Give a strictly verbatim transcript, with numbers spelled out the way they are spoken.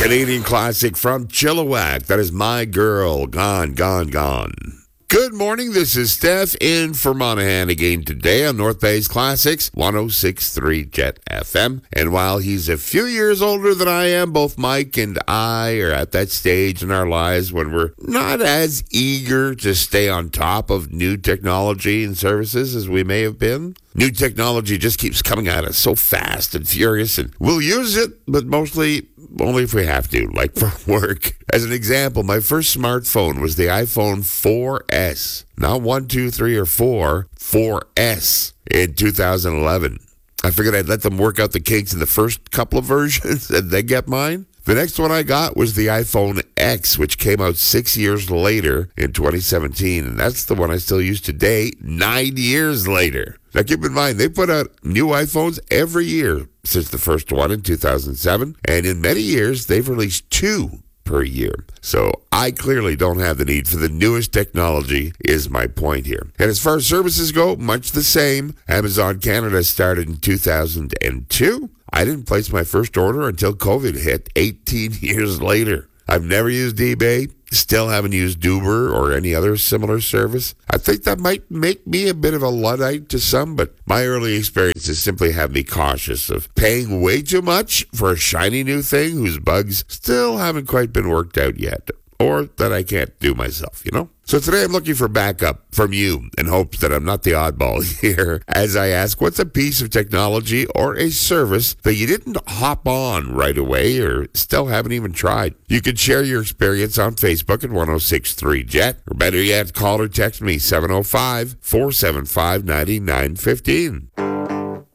Canadian classic from Chilliwack. That is My Girl, Gone, Gone, Gone. Good morning, this is Steph in for Monahan again today on North Bay's Classics, one oh six point three Jet F M. And while he's a few years older than I am, both Mike and I are at that stage in our lives when we're not as eager to stay on top of new technology and services as we may have been. New technology just keeps coming at us so fast and furious, and we'll use it, but mostly only if we have to, like for work. As an example, my first smartphone was the iPhone four S. Not one, two, three, or four, four S in two thousand eleven. I figured I'd let them work out the kinks in the first couple of versions and then get mine. The next one I got was the iPhone X, which came out six years later in twenty seventeen. And that's the one I still use today, nine years later. Now keep in mind, they put out new iPhones every year since the first one in two thousand seven. And in many years, they've released two per year. So I clearly don't have the need for the newest technology is my point here. And as far as services go, much the same. Amazon Canada started in two thousand two. I didn't place my first order until COVID hit eighteen years later. I've never used eBay, still haven't used Uber or any other similar service. I think that might make me a bit of a Luddite to some, but my early experiences simply have me cautious of paying way too much for a shiny new thing whose bugs still haven't quite been worked out yet, or that I can't do myself, you know? So today I'm looking for backup from you in hopes that I'm not the oddball here as I ask, what's a piece of technology or a service that you didn't hop on right away or still haven't even tried? You can share your experience on Facebook at one oh six point three Jet, or better yet, call or text me seven oh five, four seven five, nine nine one five.